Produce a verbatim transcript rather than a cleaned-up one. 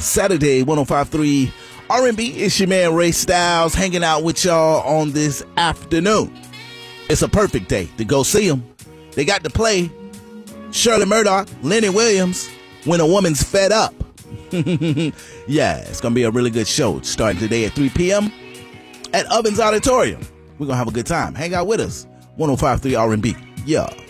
Saturday, one oh five point three R and B. It's your man Ray Styles hanging out with y'all on this afternoon. It's a perfect day to go see them. They got to play Shirley Murdock, Lenny Williams, When a Woman's Fed Up. Yeah, it's going to be a really good show starting today at three p.m. at Ovens Auditorium. We're going to have a good time. Hang out with us. one oh five point three R and B. Yeah.